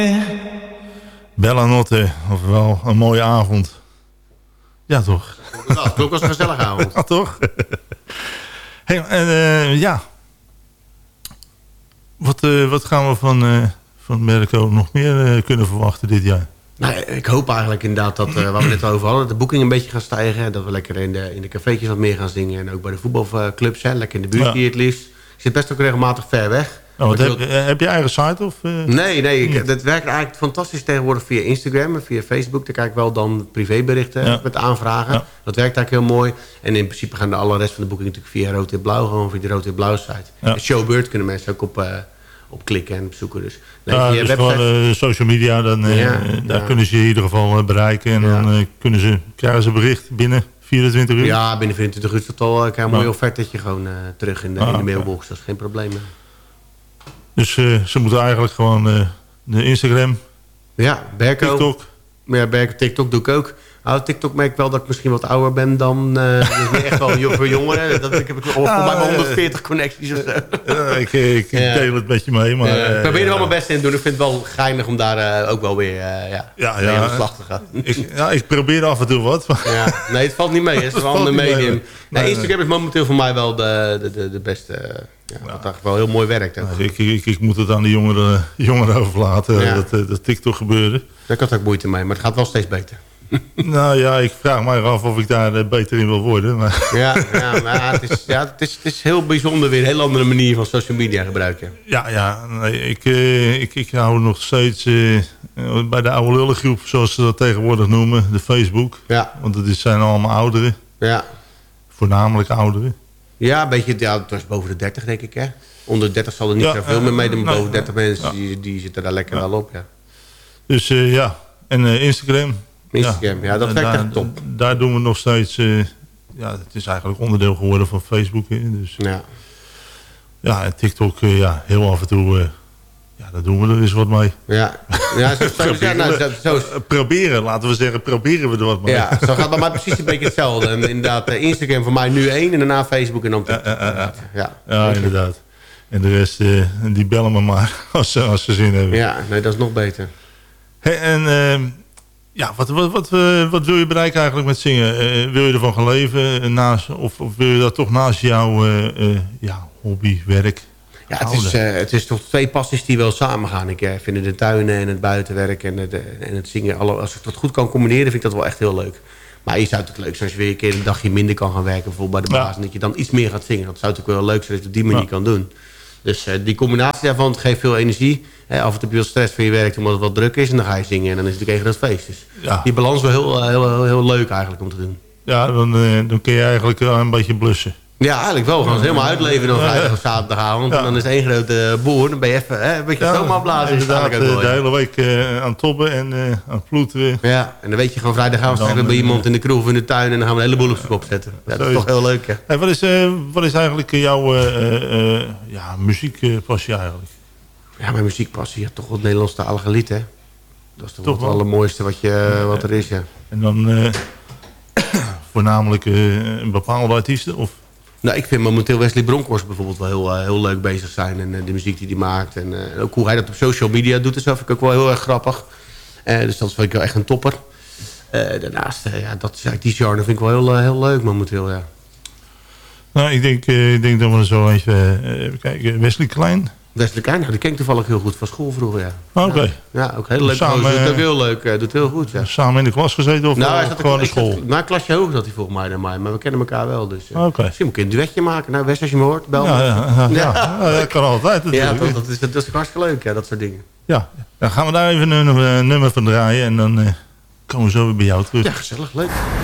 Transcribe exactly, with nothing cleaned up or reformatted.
Bella Notte, ofwel een mooie avond. Ja, toch? Ja, het klonk als een gezellige avond. Ja, toch? Hey, en uh, ja. Wat, uh, wat gaan we van, uh, van Merco nog meer uh, kunnen verwachten dit jaar? Nou, ik hoop eigenlijk inderdaad dat, uh, waar we het net over hadden, dat de boekingen een beetje gaan stijgen. Dat we lekker in de, in de cafeetjes wat meer gaan zingen. En ook bij de voetbalclubs, hè, lekker in de buurt ja. hier het liefst. Ik zit best ook regelmatig ver weg. Oh, wat heb, heb je eigen site? Of, uh... Nee, nee ik, dat werkt eigenlijk fantastisch tegenwoordig via Instagram en via Facebook. Daar krijg ik wel dan privéberichten ja. met aanvragen. Ja. Dat werkt eigenlijk heel mooi. En in principe gaan de alle rest van de boekingen natuurlijk via Rood en Blauw. Gewoon via de Rood en Blauw site. Ja. Showbird kunnen mensen ook op, uh, op klikken en bezoeken. Dus, nee, ja, via dus website... gewoon uh, social media, dan, uh, ja, daar ja. kunnen ze je in ieder geval uh, bereiken. En ja. dan uh, kunnen ze, krijgen ze bericht binnen vierentwintig uur? Ja, binnen vierentwintig uur is dat al uh, een mooi offertetje gewoon uh, terug in de, ah, in de mailbox. Okay. Dat is geen probleem. Dus uh, ze moeten eigenlijk gewoon uh, de Instagram, ja, Berco, TikTok. Ja, Berco, TikTok doe ik ook. Nou, TikTok merk ik wel dat ik misschien wat ouder ben dan uh, dus echt wel voor jongeren. Dat, ik heb voor ah, mij honderdveertig connecties of zo. Ja, ik ik ja. deel het met je mee. Maar, ja, ik probeer er wel mijn best in te doen. Ik vind het wel geinig om daar uh, ook wel weer uh, ja, ja, mee ja, aan de slag te gaan. Ik, ja, ik probeer af en toe wat. Maar... Ja, nee, het valt niet mee. Het is wel een medium. Nee, nee, Instagram is momenteel voor mij wel de, de, de, de beste... Uh, Ja, wat eigenlijk wel heel mooi werkt. Ja, ik, ik, ik moet het aan de jongeren, jongeren overlaten, ja. dat, dat TikTok gebeurde. Daar had ook moeite mee, maar het gaat wel steeds beter. Nou ja, ik vraag mij af of ik daar beter in wil worden. Maar... Ja, ja, maar het is, ja, het, is, het is heel bijzonder weer. Een heel andere manier van social media gebruiken. Ja, ja nee, ik, uh, ik, ik hou nog steeds uh, bij de oude lullengroep, zoals ze dat tegenwoordig noemen, de Facebook. Ja. Want het zijn allemaal ouderen. Ja. Voornamelijk ouderen. Ja, een beetje, ja, het was boven de dertig denk ik, hè? Onder de dertig zal er niet ja, zoveel uh, meer mee doen, maar boven dertig mensen, ja. die, die zitten daar lekker ja. wel op, ja. Dus uh, ja, en uh, Instagram. Instagram, ja, ja dat werkt echt top. Daar doen we nog steeds, uh, ja, het is eigenlijk onderdeel geworden van Facebook. Hè, dus. Ja. Ja, en TikTok, uh, ja, heel af en toe, uh, ja, daar doen we er eens wat mee. Ja, ja, zo, zo, proberen, ja nou, zo, zo. proberen, laten we zeggen, proberen we er wat mee. Ja, zo gaat het bij mij precies een beetje hetzelfde. En inderdaad, uh, Instagram voor mij nu één en daarna Facebook en dan TikTok. Ja, ja, ja. ja. ja inderdaad. En de rest, uh, die bellen me maar als, als ze zin hebben. Ja, nee, dat is nog beter. Hey, en uh, ja, wat, wat, wat, uh, wat wil je bereiken eigenlijk met zingen? Uh, wil je ervan gaan leven? Uh, naast, of, of wil je dat toch naast jouw uh, uh, ja, hobby, werk? Ja, het is, uh, het is toch twee passies die wel samen gaan. Ik uh, vind de tuinen en het buitenwerk en het, uh, en het zingen. Alle, als ik dat goed kan combineren, vind ik dat wel echt heel leuk. Maar je zou het ook leuk zijn als je weer een keer een dagje minder kan gaan werken. Bijvoorbeeld bij de baas. Ja. En dat je dan iets meer gaat zingen. Dat zou natuurlijk wel leuk zijn dat je op die manier ja. kan doen. Dus uh, die combinatie daarvan geeft veel energie. He, af en toe heb je wel stress van je werk omdat het wat druk is. En dan ga je zingen en dan is het natuurlijk een groot feest. Dus ja. die balans is wel heel, heel, heel, heel leuk eigenlijk om te doen. Ja, dan, uh, dan kun je eigenlijk uh, een beetje blussen. Ja, eigenlijk wel. Gaan ze helemaal uitleven dan vrijdag of zaterdagavond. Ja. En dan is het één grote boer. Dan ben je even hè, een beetje ja, zomaar blazen. Inderdaad, de hele week uh, aan tobben en uh, aan ploeten. Ja, en dan weet je gewoon vrijdagavond dan, dan bij iemand in de kroeg of in de tuin. En dan gaan we een heleboel op zijn kop zetten. Ja, dat is toch heel leuk. Ja. Hey, wat, is, uh, wat is eigenlijk jouw uh, uh, ja, muziekpassie eigenlijk? Ja, mijn muziekpassie. Ja, toch wel het Nederlandstalige lied, hè. Dat is toch, toch wel het mooiste wat, je, ja, wat er is, ja. En dan uh, voornamelijk uh, een bepaalde artiesten, of... Nou, ik vind momenteel Wesley Bronkhorst bijvoorbeeld wel heel, uh, heel leuk bezig zijn. En uh, de muziek die hij maakt. En uh, ook hoe hij dat op social media doet. Dat vind ik ook wel heel erg grappig. Uh, dus dat vind ik wel echt een topper. Uh, daarnaast, uh, ja, dat is eigenlijk die genre vind ik wel heel, uh, heel leuk momenteel, ja. Nou, ik denk, uh, ik denk dat we zo even uh, even kijken. Wesley Klein. Wesley Klein, nou, die ken ik toevallig heel goed van school vroeger, ja. Oké. Okay. Ja, ja, ook heel leuk. Samen, doet ook heel leuk. Uh, doet heel goed, ja. Samen in de klas gezeten of nou, hij zat gewoon in school? Maar een klasje hoger dat hij volgens mij dan mij. Maar we kennen elkaar wel, dus... Uh, okay. Misschien moet ik een duetje maken. Nou, Wes, als je me hoort, bel me. Ja, ja, ja, ja. ja, dat kan altijd natuurlijk. Ja, dat, dat, is, dat is hartstikke leuk, ja, dat soort dingen. Ja, dan gaan we daar even een, een nummer van draaien. En dan uh, komen we zo weer bij jou terug. Ja, gezellig, leuk.